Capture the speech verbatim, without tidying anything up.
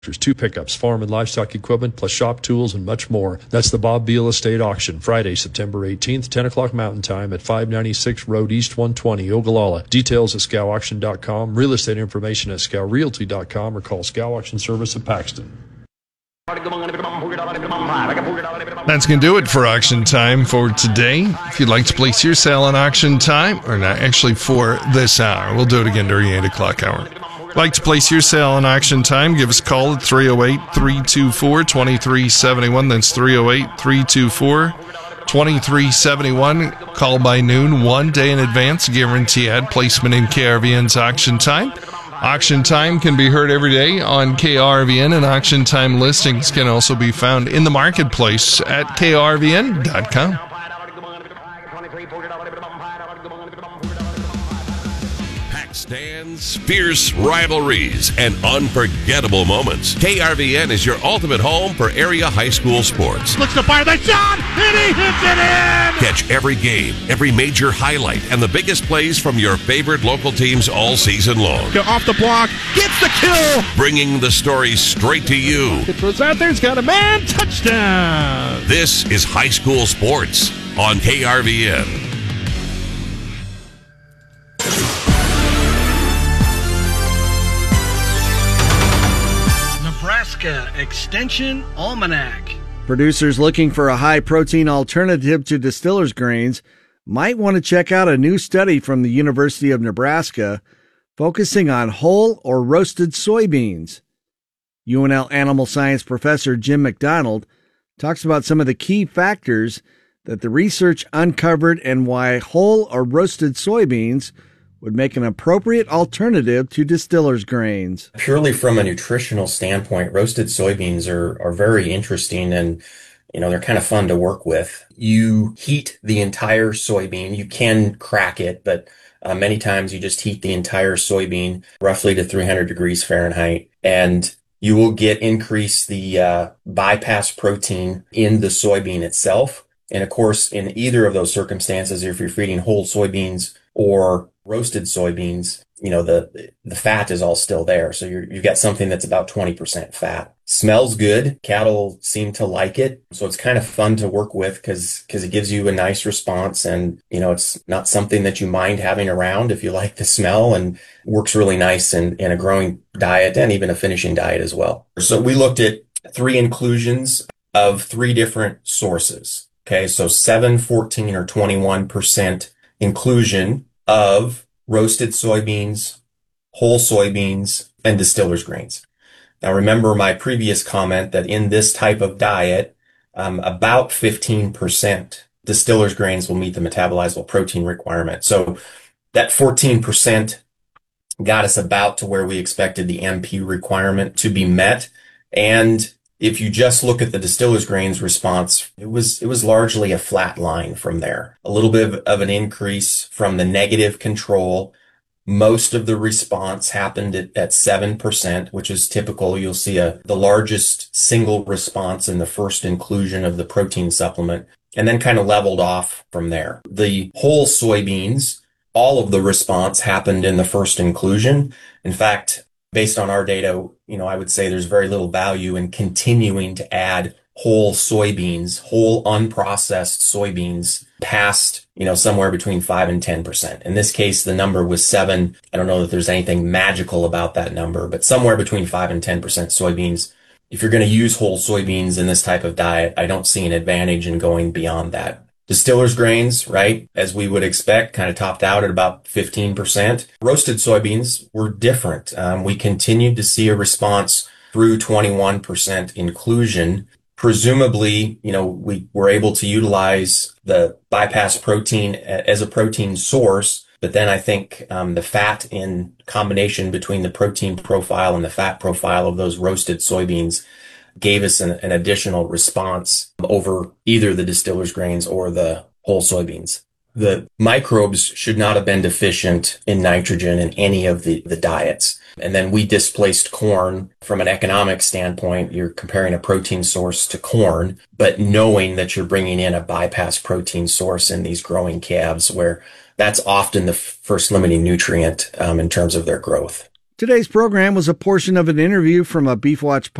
There's two pickups, farm and livestock equipment, plus shop tools and much more. That's the Bob Beal Estate Auction, Friday, September eighteenth, ten o'clock Mountain Time at five ninety-six Road East one twenty, Ogallala. Details at scow auction dot com, real estate information at scow realty dot com, or call Scow Auction Service of Paxton. That's going to do it for Auction Time for today. If you'd like to place your sale on Auction Time, or not actually for this hour, we'll do it again during the eight o'clock hour. Like to place your sale on Auction Time, give us a call at three oh eight, three two four, two three seven one. That's three oh eight, three two four, two three seven one. Call by noon, one day in advance. Guarantee ad placement in K R V N's Auction Time. Auction Time can be heard every day on K R V N, and Auction Time listings can also be found in the marketplace at K R V N dot com. Stands, fierce rivalries, and unforgettable moments. K R V N is your ultimate home for area high school sports. Looks to fire the shot, and he hits it in! Catch every game, every major highlight, and the biggest plays from your favorite local teams all season long. Go off the block, gets the kill! Bringing the story straight to you. It throws out there, he's got a man, touchdown! This is high school sports on K R V N. Nebraska Extension Almanac. Producers looking for a high-protein alternative to distillers' grains might want to check out a new study from the University of Nebraska focusing on whole or roasted soybeans. U N L animal science professor Jim McDonald talks about some of the key factors that the research uncovered and why whole or roasted soybeans would make an appropriate alternative to distillers' grains. Purely from a nutritional standpoint, roasted soybeans are, are very interesting, and you know, they're kind of fun to work with. You heat the entire soybean. You can crack it, but uh, many times you just heat the entire soybean roughly to three hundred degrees Fahrenheit, and you will get increase the uh, bypass protein in the soybean itself. And of course, in either of those circumstances, if you're feeding whole soybeans or roasted soybeans, you know, the the fat is all still there. So you're, you've got something that's about twenty percent fat. Smells good. Cattle seem to like it. So it's kind of fun to work with because because it gives you a nice response. And, you know, it's not something that you mind having around if you like the smell, and works really nice in, in a growing diet and even a finishing diet as well. So we looked at three inclusions of three different sources. Okay, so seven, fourteen, or twenty-one percent inclusion of roasted soybeans, whole soybeans, and distillers' grains. Now, remember my previous comment that in this type of diet, um, about fifteen percent distillers' grains will meet the metabolizable protein requirement. So that fourteen percent got us about to where we expected the M P requirement to be met. And if you just look at the distillers' grains response, it was it was largely a flat line from there. A little bit of, of an increase from the negative control. Most of the response happened at, at seven percent, which is typical. You'll see a the largest single response in the first inclusion of the protein supplement, and then kind of leveled off from there. The whole soybeans, all of the response happened in the first inclusion. In fact, based on our data, you know, I would say there's very little value in continuing to add whole soybeans, whole unprocessed soybeans past, you know, somewhere between five and ten percent. In this case, the number was seven. I don't know that there's anything magical about that number, but somewhere between five and ten percent soybeans. If you're going to use whole soybeans in this type of diet, I don't see an advantage in going beyond that. Distillers' grains, right, as we would expect, kind of topped out at about fifteen percent. Roasted soybeans were different. Um, we continued to see a response through twenty-one percent inclusion. Presumably, you know, we were able to utilize the bypass protein as a protein source, but then I think um, the fat in combination between the protein profile and the fat profile of those roasted soybeans gave us an, an additional response over either the distillers' grains or the whole soybeans. The microbes should not have been deficient in nitrogen in any of the, the diets. And then we displaced corn from an economic standpoint. You're comparing a protein source to corn, but knowing that you're bringing in a bypass protein source in these growing calves, where that's often the first limiting nutrient um, in terms of their growth. Today's program was a portion of an interview from a Beef Watch